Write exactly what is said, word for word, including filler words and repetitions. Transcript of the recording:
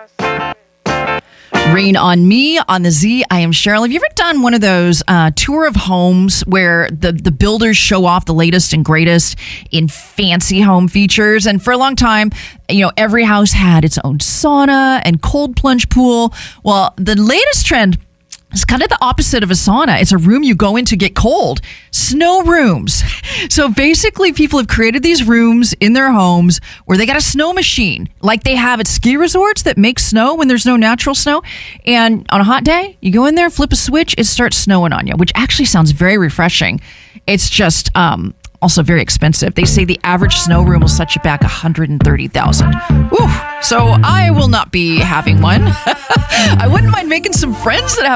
Rain on Me on the Z. I am Cheryl. Have you ever done one of those uh, tour of homes where the, the builders show off the latest and greatest in fancy home features? And for a long time, you know, every house had its own sauna and cold plunge pool. Well, the latest trend is kind of the opposite of a sauna. It's a room you go in to get cold. Snow rooms. So basically, people have created these rooms in their homes where they got a snow machine like they have at ski resorts that make snow when there's no natural snow. And on a hot day, you go in there, flip a switch, it starts snowing on you, which actually sounds very refreshing. It's just um, also very expensive. They say the average snow room will set you back one hundred thirty thousand dollars. Ooh, so I will not be having one. I wouldn't mind making some friends that have